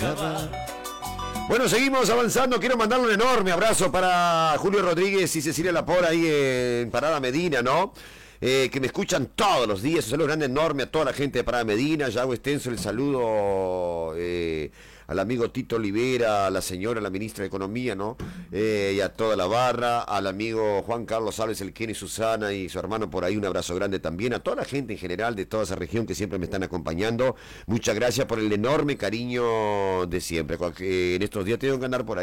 Bueno, seguimos avanzando. Quiero mandarle un enorme abrazo para Julio Rodríguez y Cecilia Lapora ahí en Parada Medina, ¿no? Que me escuchan todos los días. Un saludo grande, enorme a toda la gente de Parada Medina. Ya hago extenso el saludo al amigo Tito Olivera, a la señora, la ministra de Economía, ¿no? Y a toda la barra, al amigo Juan Carlos Alves, el Kenny Susana y su hermano por ahí, un abrazo grande también, a toda la gente en general de toda esa región que siempre me están acompañando. Muchas gracias por el enorme cariño de siempre. En estos días tengo que andar por ahí.